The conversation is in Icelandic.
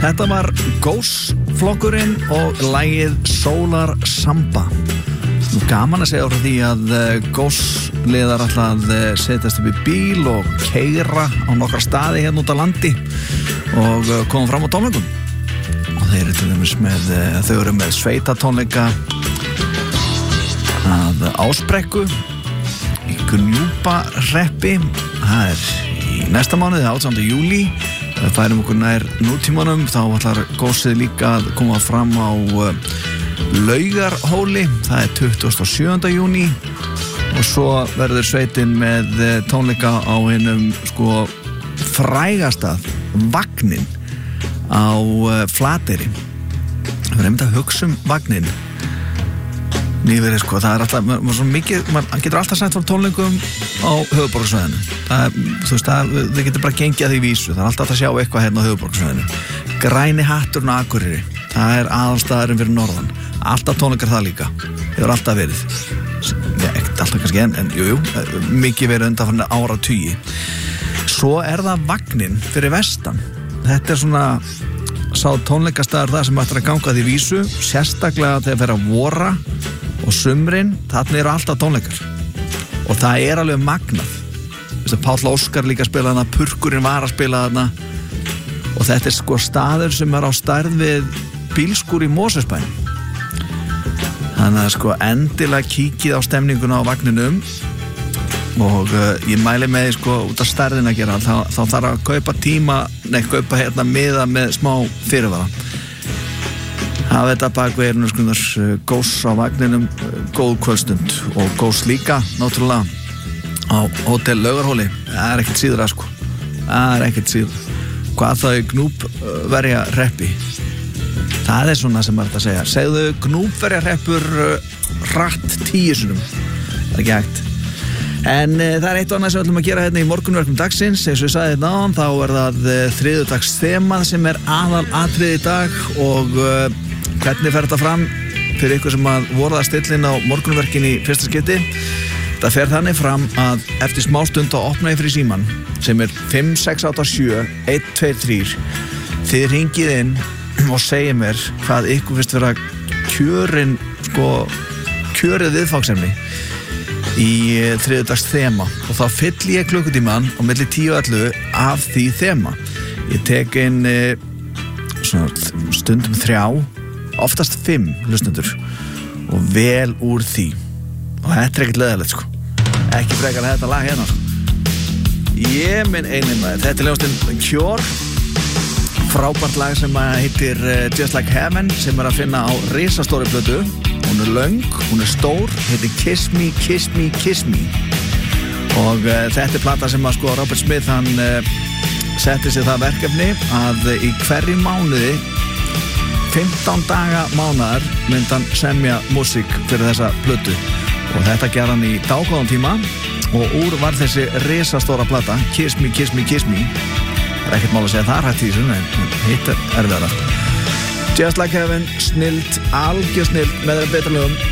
Þetta var Ghost-flokkurinn og lagið Solar Samba. Gaman að segja frá því að Ghost-liðar alltaf setjast upp í bíl og keyra á nokkra staði hérna út á landi og koma fram á tónleikum. Og þeir eru til dæmis þau eru með sveitatónleika að Ásbrekku í Gnúpa-hreppi. Það í næsta mánuði, 18. júlí. Færum okkur nær nútímanum, þá ætlar gósið líka að koma fram á Laugarhóli, það 27. júní og svo verður sveitin með tónleika á hinum frægasta vagnin á Flateyri. Við erum að hugsa vagnin nýverið, það alltaf svo mikið, maður getur alltaf sagt frá tónleikum á höfuðborgarsvæðinu. Þið getur bara gengið að því vísu, það alltaf að sjá eitthvað hérna á höfuðborgarsvæðinu. Græni hatturinn á Akureyri, það aðalstaðurinn fyrir norðan. Alltaf tónleikar það líka, hefur alltaf verið. Ekkert alltaf kannski en jú, mikið verið undanfarna áratugi. Svo það vagnin fyrir vestan. Þetta svona sá tónleikastaður það sem ættir að ganga því vísu, sérstaklega þegar fer að vora og sumrin, þarna eru alltaf tónleikar og það alveg magnað. Páll Óskar líka spila þarna, Purkurinn var að spila þarna og þetta staður sem á stærð við bílskúr í Mosfellsbænum. Þannig að endilega kíkið á stemninguna á vagninum og ég mæli með út af stærðin að gera, þá þarf að kaupa hérna miða með smá fyrirvara. Hafa þetta bakvegirinn Ghost á vagninum, góð kvöldstund og Ghost líka náttúrulega á Hótel Laugarhóli. Það ekkert síður að það ekkert síður. Hvað þau Gnúpverjahreppi? Það svona sem maður að segja. Segðu Gnúpverjahreppur hratt 10 sinnum. Það ekki hægt. En það eitt og annað sem við ætlum að gera hérna í morgunverkum dagsins. Eins og ég sagði hérna áðan, þá það þriðjudagsþemað sem aðalatriði í dag og hvernig fer þetta fram fyrir ykkur sem að voru að stillin á morgunverkin í fyrsta skipti. Það fer þannig fram að eftir smá stund að opna ég fyrir síman sem 5687 123. Þið hringið inn og segið mér hvað ykkur finnst vera kjörið viðfangsefni í þriðjudags þema og þá fyll ég klukkutíman á milli 10 og 11 af því þema. Ég tek inn stundum 3, oftast 5 hlustendur og vel úr því og þetta ekkert leiðilegt ekki frekar að þetta lag hérna ég minn einnig maður, þetta ljóðstinn Cure, frábært lag sem heitir Just Like Heaven sem að finna á risastóri plötu. Hún löng, hún stór, heitir Kiss Me, Kiss Me, Kiss Me og þetta plata sem að Robert Smith hann setti sér það verkefni að í hverju mánuði 15 daga mánaðar myndi hann semja músík fyrir þessa plötu og þetta gerði hann í dágóðan tíma og úr var þessi risastóra plata Kiss Me, Kiss Me, Kiss Me. Það ekkert mál að segja það rætt í þessu en hitt erfiðara. Just Like Heaven, snild, algjör snild með þeirra betra lögum.